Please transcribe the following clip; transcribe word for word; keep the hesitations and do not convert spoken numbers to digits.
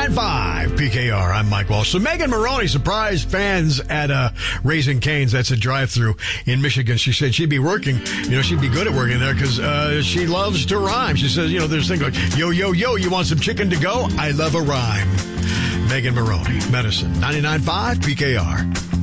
ninety-nine point five P K R. I'm Mike Walsh. So Megan Maroney surprised fans at uh, Raising Cane's. That's a drive-thru in Michigan. She said she'd be working, you know, she'd be good at working there because uh, she loves to rhyme. She says, you know, there's things like, yo, yo, yo, you want some chicken to go? I love a rhyme. Megan Maroney, Medicine, ninety-nine point five P K R.